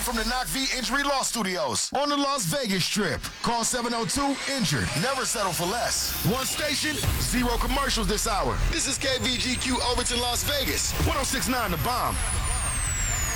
from the Knock V Injury Law Studios on the Las Vegas Strip. Call 702-INJURED. Never settle for less. One station, zero commercials this hour. This is KVGQ Overton, Las Vegas. 106.9 The Bomb.